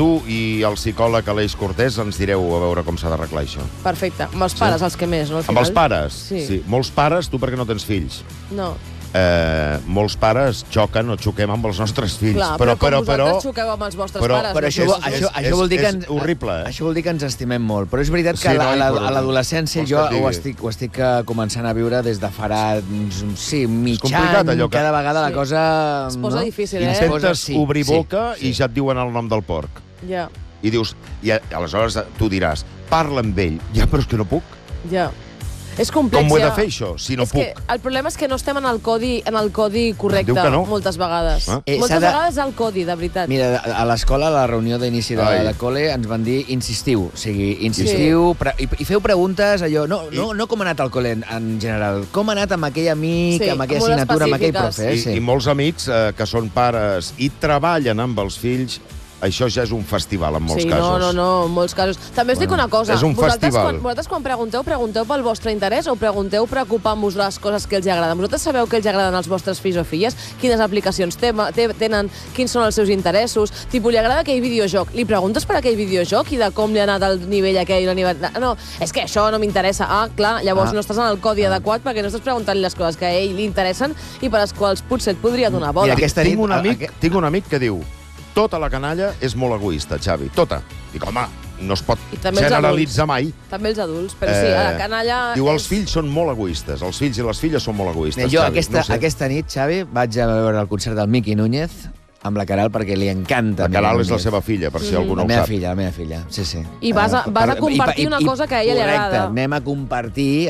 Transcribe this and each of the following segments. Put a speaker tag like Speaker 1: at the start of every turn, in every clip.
Speaker 1: tu i el psicòleg Aleix Cortés ens direu a veure com s'ha d'arreglar això.
Speaker 2: Perfecte. Amb els pares, els que més, no?
Speaker 1: Amb els pares?
Speaker 2: Sí.
Speaker 1: Molts pares, tu perquè no tens fills.
Speaker 2: No.
Speaker 1: Molts pares xoquen o xoquem amb els nostres fills.
Speaker 2: Clar, però com vosaltres xoqueu amb els vostres pares.
Speaker 3: Però això vol dir que
Speaker 1: és horrible.
Speaker 3: Això vol dir que ens estimem molt. Però és veritat que a l'adolescència jo ho estic començant a viure des de farà mig any. Cada vegada la cosa...
Speaker 2: Es posa difícil,
Speaker 1: Intentes obrir boca i ja et diuen el nom del porc.
Speaker 2: Ja.
Speaker 1: I dius... I aleshores tu diràs, parla amb ell. Ja, però és que no puc.
Speaker 2: Ja. És complex,
Speaker 1: com ho he de fer, això, si no puc?
Speaker 2: El problema és que no estem en el codi correcte, moltes vegades. Moltes vegades el codi, de veritat.
Speaker 3: Mira, a l'escola, a la reunió d'inici de col·le, ens van dir insistiu. O sigui, insistiu i feu preguntes, allò... No com ha anat al col·le en general, com ha anat amb aquell amic, amb aquella assignatura, amb aquell profe.
Speaker 1: I molts amics que són pares i treballen amb els fills, això ja és un festival, en molts casos.
Speaker 2: No, en molts casos. També us dic una cosa.
Speaker 1: És un festival.
Speaker 2: Vosaltres quan pregunteu pel vostre interès o pregunteu preocupant-vos les coses que els agraden? Vosaltres sabeu què els agraden als vostres fills o filles? Quines aplicacions tenen? Quins són els seus interessos? Tipus, li agrada aquell videojoc? Li preguntes per aquell videojoc i de com li ha anat el nivell aquell? No, és que això no m'interessa. Clar, llavors no estàs en el codi adequat perquè no estàs preguntant-li les coses que a ell li interessen i per les quals potser et podria donar bola.
Speaker 1: Tinc un amic que diu: tota la canalla és molt egoista, Xavi, tota. Dic, home, no es pot generalitzar mai.
Speaker 2: També els adults, però sí, a la canalla...
Speaker 1: Diu, els fills són molt egoistes, els fills i les filles són molt egoistes,
Speaker 3: Jo aquesta nit, Xavi, vaig a veure el concert del Miqui Núñez amb la Caral perquè li encanta.
Speaker 1: La Caral és la seva filla, per si algú no ho sap.
Speaker 3: La meva filla, sí.
Speaker 2: I vas a compartir una cosa que a ella li agrada.
Speaker 3: Correcte, anem a compartir...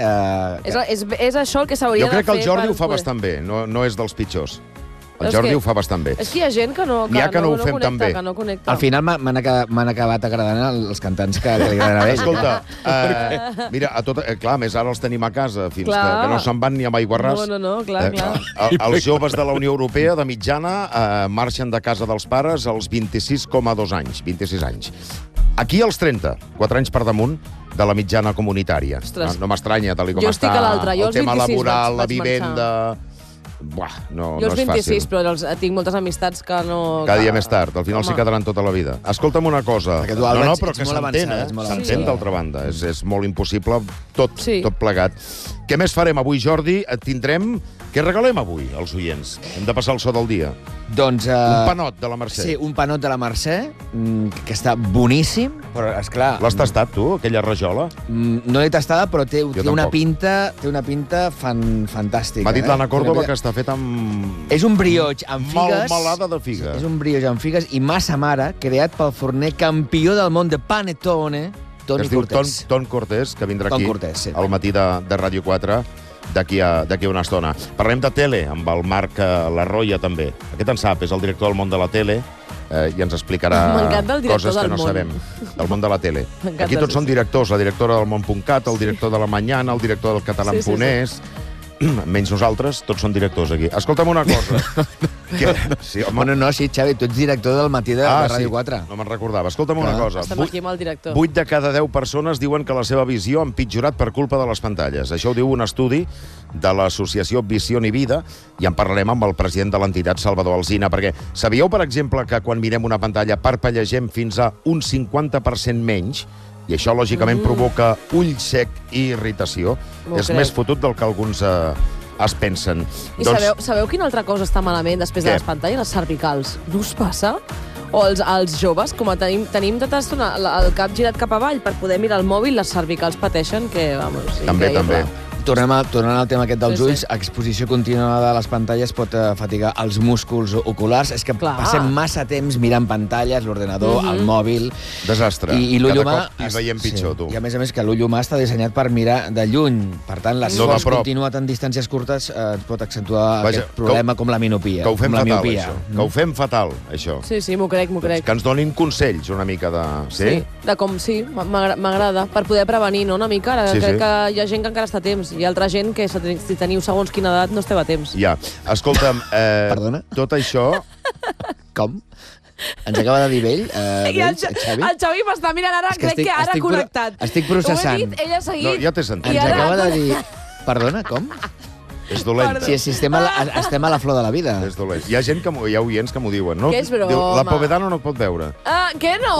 Speaker 2: És això el que s'hauria de fer.
Speaker 1: Jo crec que el Jordi ho fa bastant bé, no és dels pitjors. El Jordi ho fa bastant bé.
Speaker 2: És que hi ha gent que no connecta.
Speaker 3: Al final m'han acabat agradant els cantants que li agraden a ell.
Speaker 1: Escolta, mira, clar, més ara els tenim a casa, fins que no se'n van ni amb aiguarràs.
Speaker 2: No, clar.
Speaker 1: Els joves de la Unió Europea, de mitjana, marxen de casa dels pares als 26,2 anys. 26 anys. Aquí als 30, 4 anys per damunt de la mitjana comunitària. No m'estranya, tal com està el tema laboral, la vivenda...
Speaker 2: Jo els 26, però tinc moltes amistats que no...
Speaker 1: Cada dia més tard, al final s'hi quedaran tota la vida. Escolta'm una cosa. No, però que s'entén, d'altra banda. És molt impossible tot plegat. Què més farem avui, Jordi? Tindrem... Què regalem avui als oients? Hem de passar el so del dia.
Speaker 3: Doncs...
Speaker 1: Un panot de la Mercè.
Speaker 3: Sí, un panot de la Mercè, que està boníssim, però, esclar...
Speaker 1: L'has tastat, tu, aquella rajola?
Speaker 3: No l'he tastada, però té una pinta fantàstica.
Speaker 1: M'ha dit l'Anna Córdoba que està fet amb...
Speaker 3: És un brioix amb figues.
Speaker 1: Melmelada de figues.
Speaker 3: És un brioix amb figues i massa mare, creat pel forner campió del món de panettone, Toni Cortés.
Speaker 1: Ton Cortés, que vindrà aquí al matí de Ràdio 4 d'aquí a una estona. Parlem de tele, amb el Marc Larroia, també. Aquest en sap, és el director del món de la tele i ens explicarà coses que no sabem del món de la tele. Aquí tots són directors, la directora del Món.cat, el director de La Mañana, el director del Català-Ponès... Menys nosaltres, tots són directors aquí. Escolta'm una cosa.
Speaker 3: Sí, Xavi, tu ets director del matí de Ràdio 4.
Speaker 1: No me'n recordava. Escolta'm una cosa.
Speaker 2: Estem aquí amb el director.
Speaker 1: 8 de cada 10 persones diuen que la seva visió ha empitjorat per culpa de les pantalles. Això ho diu un estudi de l'associació Visió i Vida, i en parlarem amb el president de l'entitat, Salvador Alsina, perquè sabíeu, per exemple, que quan mirem una pantalla parpellegem fins a un 50% menys, i això, lògicament, provoca ull sec i irritació. És més fotut del que alguns es pensen.
Speaker 2: I sabeu quina altra cosa està malament després de les pantalles? Les cervicals. No us passa? O els joves, com tenim tota l'estona el cap girat cap avall per poder mirar el mòbil, les cervicals pateixen que, vamos,
Speaker 1: també.
Speaker 3: Tornant al tema aquest dels ulls, exposició continuada de les pantalles pot fatigar els músculs oculars. És que passem massa temps mirant pantalles, l'ordenador, el mòbil...
Speaker 1: Desastre.
Speaker 3: I l'ull humà...
Speaker 1: Cada cop hi veiem pitjor, tu.
Speaker 3: I a més que l'ull humà està dissenyat per mirar de lluny. Per tant, l'esforç continuat en distàncies curtes ens pot accentuar aquest problema com la miopia.
Speaker 1: Que ho fem fatal, això. Que ho fem fatal, això.
Speaker 2: Sí, m'ho crec.
Speaker 1: Que ens donin consells una mica de...
Speaker 2: Sí, de com sí, m'agrada. Per poder prevenir, no?, una mica. Crec que hi ha gent que encara està a temps. Hi ha altra gent que, si teniu segons quina edat, no esteu a temps.
Speaker 1: Ja. Escolta'm,
Speaker 3: perdona?
Speaker 1: Tot això...
Speaker 3: Com? Ens acaba de dir ell,
Speaker 2: Xavi? El Xavi m'està mirant ara, crec que ara ha connectat.
Speaker 3: Estic processant.
Speaker 2: Ho he dit, ell ha seguit.
Speaker 1: No, ja t'he sentit.
Speaker 3: Ens acaba de dir... Perdona, com?
Speaker 1: És dolenta.
Speaker 3: Sí, estem a la flor de la vida.
Speaker 1: És dolent. Hi ha oients que m'ho diuen, no?
Speaker 2: Què és broma?
Speaker 1: Diu, la Povedano no et pot veure.
Speaker 2: Què no?